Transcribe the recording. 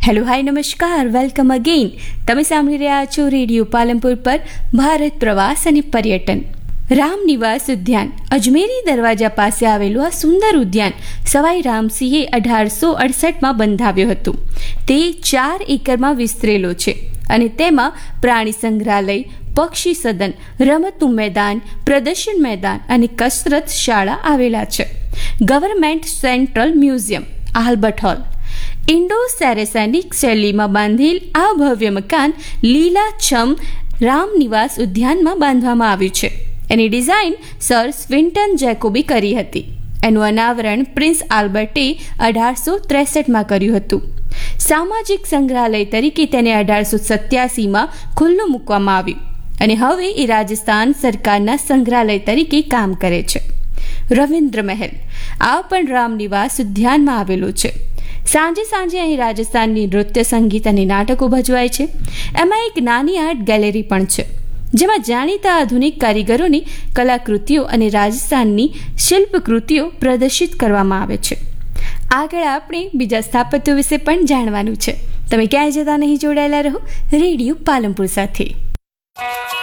Hello hi નમસ્કાર, welcome again. તમે સાંભળી રહ્યા છો રેડિયો પાલનપુર પર ભારત પ્રવાસ અને પર્યટન. રામનિવાસ ઉદ્યાન અજમેરી દરવાજા પાસે આવેલું આ સુંદર ઉદ્યાન સવાઈ રામસિંહે 1868માં બંધાવ્યું હતું. તે 4 એકરમાં વિસ્તરેલો છે અને તેમાં પ્રાણી સંગ્રહાલય, પક્ષી સદન, રમતનું મેદાન, પ્રદર્શન મેદાન અને કસરત શાળા આવેલા છે. Government central museum, Albert hall. Indo સેરેસેનિક શૈલીમાં બાંધેલ આ ભવ્ય મકાન લીલાછમ રામનિવાસ ઉદ્યાનમાં બાંધવામાં આવ્યું છે. એની ડિઝાઇન સર સ્વિન્ટન જેકોબી કરી હતી. એનું અનાવરણ પ્રિન્સ આલ્બર્ટે 1863માં કર્યું હતું. સામાજિક સંગ્રહાલય તરીકે તેને 1887માં ખુલ્લું મૂકવામાં આવ્યું અને હવે એ રાજસ્થાન સરકારના સંગ્રહાલય તરીકે કામ કરે છે. રવિન્દ્ર મહેલ આ પણ રામનિવાસ ઉદ્યાનમાં આવેલો છે. સાંજે અહીં રાજસ્થાનની નૃત્ય, સંગીત અને નાટકો ભજવાય છે. એમાં એક નાની આર્ટ ગેલેરી પણ છે જેમાં જાણીતા આધુનિક કારીગરોની કલાકૃતિઓ અને રાજસ્થાનની શિલ્પકૃતિઓ પ્રદર્શિત કરવામાં આવે છે. આગળ આપણે બીજા સ્થાપત્યો વિશે પણ જાણવાનું છે. તમે ક્યાંય જતા નહીં, જોડાયેલા રહો રેડિયો પાલનપુર સાથે.